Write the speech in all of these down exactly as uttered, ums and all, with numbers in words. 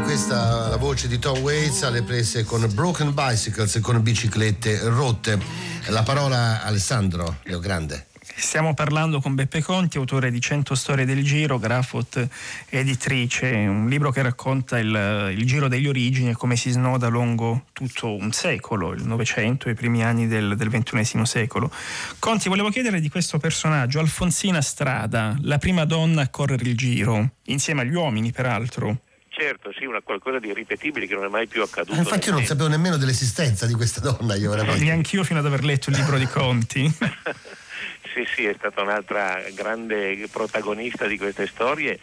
questa la voce di Tom Waits alle prese con Broken Bicycles, con biciclette rotte. La parola a Alessandro Leogrande. Stiamo parlando con Beppe Conti, autore di cento storie del Giro, Grafot editrice, un libro che racconta il, il Giro degli origini e come si snoda lungo tutto un secolo, il Novecento e i primi anni del, del ventunesimo secolo. Conti, volevo chiedere di questo personaggio, Alfonsina Strada, la prima donna a correre il Giro, insieme agli uomini peraltro. Certo, sì, una qualcosa di irripetibile che non è mai più accaduto. Eh, infatti io non sapevo nemmeno dell'esistenza di questa donna, io veramente. Neanch'io fino ad aver letto il libro di Conti. Sì, sì, è stata un'altra grande protagonista di queste storie,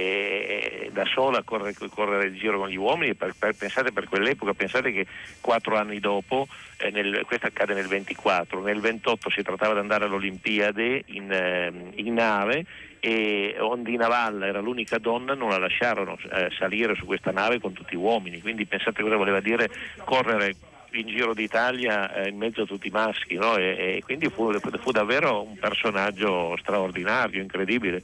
e da sola correre, correre il Giro con gli uomini. Per, per, pensate per quell'epoca, pensate che quattro anni dopo, eh, nel, questo accade nel ventiquattro, nel ventotto si trattava di andare all'Olimpiade in, eh, in nave, e Ondina Valla era l'unica donna, non la lasciarono eh, salire su questa nave con tutti gli uomini, quindi pensate cosa voleva dire correre in Giro d'Italia eh, in mezzo a tutti i maschi, no? e, e quindi fu, fu davvero un personaggio straordinario, incredibile,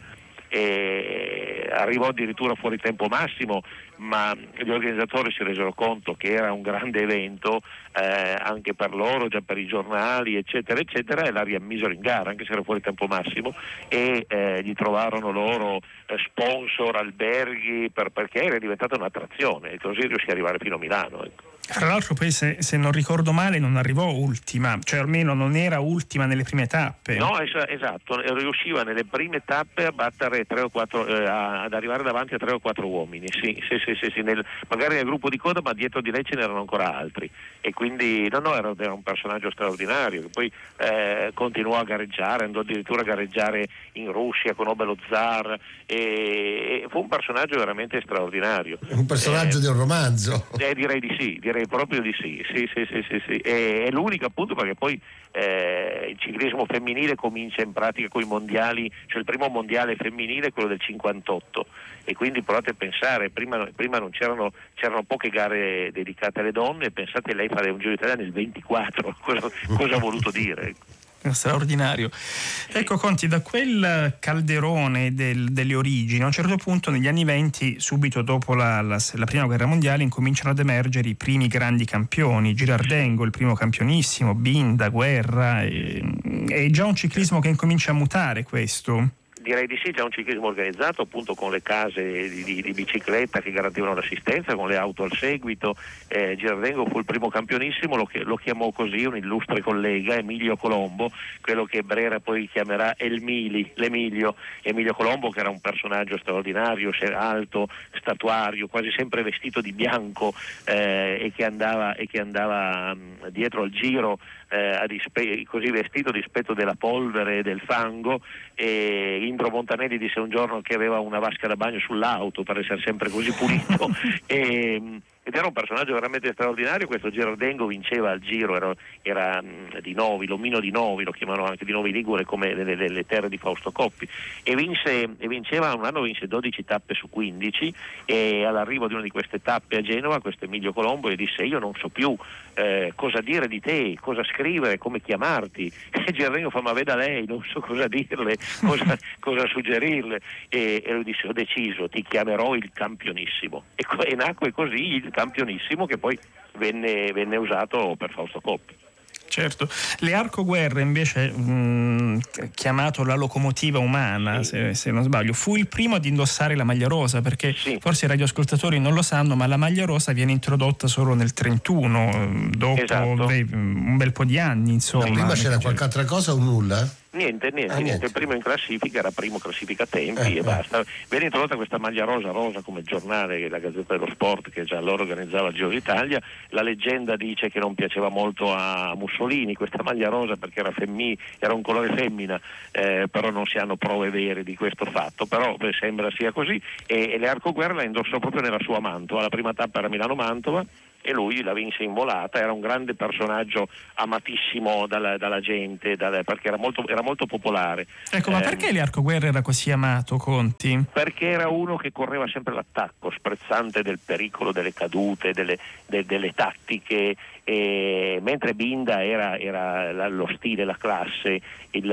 e arrivò addirittura fuori tempo massimo, ma gli organizzatori si resero conto che era un grande evento eh, anche per loro, già per i giornali eccetera eccetera, e la riammisero in gara anche se era fuori tempo massimo, e eh, gli trovarono loro eh, sponsor, alberghi, per, perché era diventata un'attrazione, e così riuscì ad arrivare fino a Milano, ecco. Tra l'altro poi se, se non ricordo male non arrivò ultima, cioè almeno non era ultima nelle prime tappe. No, es- esatto, riusciva nelle prime tappe a battere tre o quattro, eh, ad arrivare davanti a tre o quattro uomini, sì, sì, sì, sì, sì nel, magari nel gruppo di coda, ma dietro di lei ce n'erano ancora altri, e quindi no, no, era, era un personaggio straordinario, che poi eh, continuò a gareggiare, andò addirittura a gareggiare in Russia, conobbe lo zar, e, e fu un personaggio veramente straordinario. Un personaggio eh, di un romanzo. Eh, direi di sì, direi proprio di sì, sì, sì, sì, sì, sì. E, è l'unico appunto perché poi eh, il ciclismo femminile comincia in pratica con i mondiali, cioè il primo mondiale femminile è quello del cinquantotto, e quindi provate a pensare, prima, prima non c'erano, c'erano poche gare dedicate alle donne, e pensate lei fare un Giro d'Italia nel ventiquattro, cosa, cosa ha voluto dire? Straordinario. Ecco Conti, da quel calderone del, delle origini, a un certo punto negli anni venti, subito dopo la, la, la prima guerra mondiale, incominciano ad emergere i primi grandi campioni, Girardengo il primo campionissimo, Binda, Guerra, e, è già un ciclismo che incomincia a mutare questo? Direi di sì, già un ciclismo organizzato appunto con le case di, di, di bicicletta che garantivano l'assistenza, con le auto al seguito. eh, Girardengo fu il primo campionissimo, lo, lo chiamò così un illustre collega, Emilio Colombo, quello che Brera poi chiamerà Elmili, l'Emilio. Emilio Colombo, che era un personaggio straordinario, alto, statuario, quasi sempre vestito di bianco, eh, e che andava, e che andava mh, dietro al Giro eh, a dispe- così vestito a dispetto della polvere e del fango. E Indro Montanelli disse un giorno che aveva una vasca da bagno sull'auto per essere sempre così pulito e, ed era un personaggio veramente straordinario. Questo Girardengo vinceva al Giro, era, era mh, di Novi, l'omino di Novi, lo chiamano anche di Novi Ligure, come le, le, le terre di Fausto Coppi, e vinse e vinceva un anno vinse dodici tappe su quindici, e all'arrivo di una di queste tappe a Genova questo Emilio Colombo gli disse: io non so più eh, cosa dire di te, cosa scrivere, come chiamarti. E Girardengo fa: ma veda lei, non so cosa dirle, cosa, cosa suggerirle, e, e lui disse: ho deciso, ti chiamerò il campionissimo, e, e nacque così il campionissimo, che poi venne, venne usato per Fausto Coppi. Certo, Learco Guerra invece mh, chiamato la locomotiva umana, sì. se, se non sbaglio, fu il primo ad indossare la maglia rosa, perché sì. forse i radioascoltatori non lo sanno, ma la maglia rosa viene introdotta solo nel trentuno, dopo esatto. beh, un bel po' di anni, insomma. Ma prima c'era qualche altra cosa o nulla? Niente, niente, ah, niente, niente. Il primo in classifica era primo classifica tempi eh, e eh. basta. Venne introdotta questa maglia rosa, rosa come giornale, la Gazzetta dello Sport, che già allora organizzava il Giro d'Italia. La leggenda dice che non piaceva molto a Mussolini questa maglia rosa perché era, femmi- era un colore femmina, eh, però non si hanno prove vere di questo fatto, però beh, sembra sia così, e, e Learco Guerra la indossò proprio nella sua Mantova. La prima tappa era Milano-Mantova e lui la vinse in volata. Era un grande personaggio amatissimo dalla, dalla gente, dalla, perché era molto, era molto popolare. Ecco, ma eh, perché Learco Guerra era così amato, Conti? Perché era uno che correva sempre l'attacco, sprezzante del pericolo, delle cadute, delle, de, delle tattiche, e, mentre Binda era, era lo stile, la classe, il,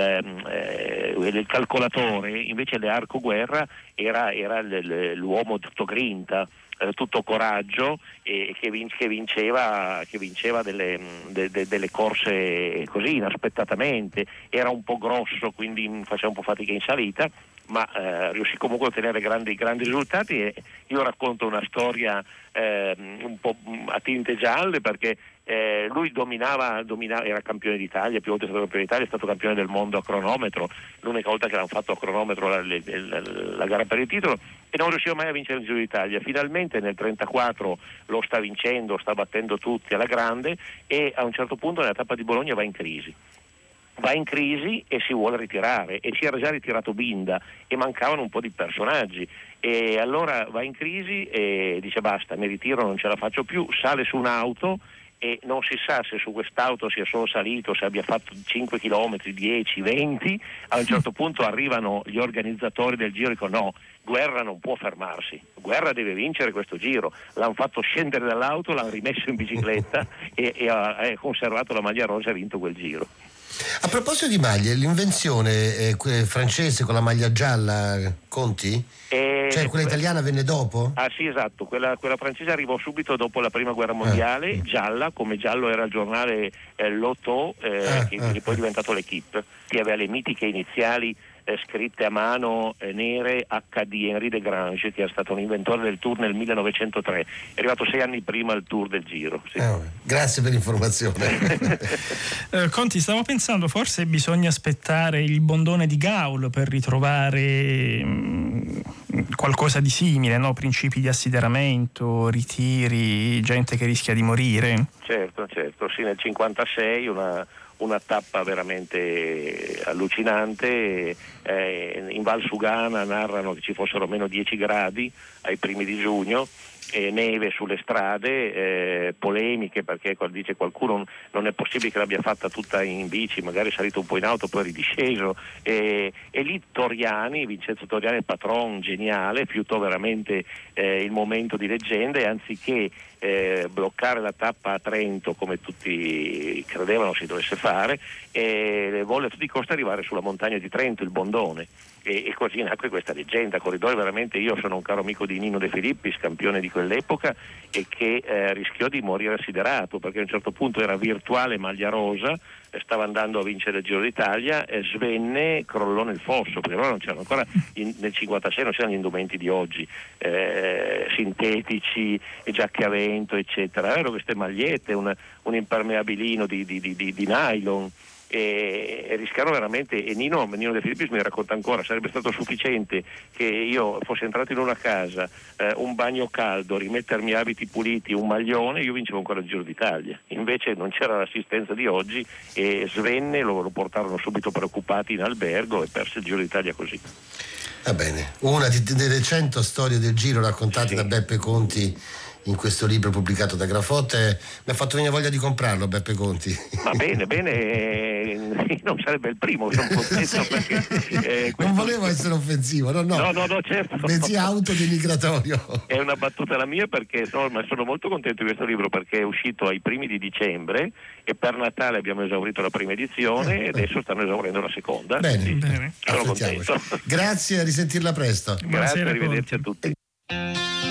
eh, il calcolatore, invece Learco Guerra era, era l'uomo tutto grinta. eh, tutto coraggio e che, vin- che vinceva, che vinceva delle, de- de- delle corse così inaspettatamente. Era un po' grosso, quindi faceva un po' fatica in salita, ma eh, riuscì comunque a ottenere grandi, grandi risultati. E io racconto una storia eh, un po' a tinte gialle, perché eh, lui dominava, dominava, era campione d'Italia, più volte è stato campione d'Italia, è stato campione del mondo a cronometro, l'unica volta che l'hanno fatto a cronometro la, la, la, la gara per il titolo, e non riusciva mai a vincere il Giro d'Italia. Finalmente nel trentaquattro lo sta vincendo, sta battendo tutti alla grande, e a un certo punto nella tappa di Bologna va in crisi. Va in crisi e si vuole ritirare, e si era già ritirato Binda e mancavano un po' di personaggi, e allora va in crisi e dice basta, mi ritiro, non ce la faccio più. Sale su un'auto e non si sa se su quest'auto sia solo salito, se abbia fatto cinque chilometri, dieci, venti. A un certo punto arrivano gli organizzatori del Giro e dicono no, Guerra non può fermarsi, Guerra deve vincere questo Giro. L'hanno fatto scendere dall'auto, l'hanno rimesso in bicicletta e, e ha, ha conservato la maglia rosa e ha vinto quel Giro. A proposito di maglie, l'invenzione eh, que- francese con la maglia gialla, conti? E Cioè quella italiana venne dopo? Ah sì, esatto, quella, quella francese arrivò subito dopo la prima guerra mondiale, ah. gialla, come giallo era il giornale eh, L'Auto, eh, ah, che, ah, che poi è diventato l'Equipe, che aveva le mitiche iniziali eh, scritte a mano eh, nere acca di Henri de Grange, che è stato un inventore del Tour nel millenovecentotre, è arrivato sei anni prima al Tour del Giro. Sì. Ah, grazie per l'informazione. eh, Conti, stavo pensando, forse bisogna aspettare il bondone di Gaul per ritrovare mh, qualcosa di simile, no? Principi di assideramento, ritiri, gente che rischia di morire. Certo, certo, sì, nel cinquantasei una una tappa veramente allucinante. Eh, in Val Sugana narrano che ci fossero meno dieci gradi ai primi di giugno, eh, neve sulle strade, eh, polemiche perché dice qualcuno non è possibile che l'abbia fatta tutta in bici, magari è salito un po' in auto poi è ridisceso, eh, e lì Toriani, Vincenzo Toriani, il patron geniale, fiutò veramente eh, il momento di leggenda, e anziché Eh, bloccare la tappa a Trento come tutti credevano si dovesse fare, e volle a tutti i costi arrivare sulla montagna di Trento, il Bondone, e, e così nacque questa leggenda. Corridoi veramente, io sono un caro amico di Nino De Filippis, campione di quell'epoca, e che eh, rischiò di morire assiderato perché a un certo punto era virtuale maglia rosa, stava andando a vincere il Giro d'Italia, eh, svenne, crollò nel fosso, perché allora non c'erano ancora in, nel cinquantasei non c'erano gli indumenti di oggi, eh, sintetici, giacche a vento eccetera, avevano queste magliette, un, un impermeabilino di, di, di, di, di nylon, e, e rischiarono veramente. E Nino, Nino De Filippis mi racconta ancora, sarebbe stato sufficiente che io fossi entrato in una casa, eh, un bagno caldo, rimettermi abiti puliti, un maglione, io vincevo ancora il Giro d'Italia. Invece non c'era l'assistenza di oggi e svenne, lo, lo portarono subito preoccupati in albergo e perse il Giro d'Italia così. Va bene, una di, delle cento storie del Giro raccontate sì. da Beppe Conti in questo libro pubblicato da Grafotte. Mi ha fatto venire voglia di comprarlo Beppe Conti. Va bene, bene, non sarebbe il primo, sono contento perché eh, questo... non volevo essere offensivo, no no, no, no, no certo, bensì autodenigratorio. È una battuta la mia, perché no, ma sono molto contento di questo libro perché è uscito ai primi di dicembre e per Natale abbiamo esaurito la prima edizione e adesso stanno esaurendo la seconda. Bene, sì, bene. Sono contento. Grazie, a risentirla presto. Grazie, arrivederci a tutti.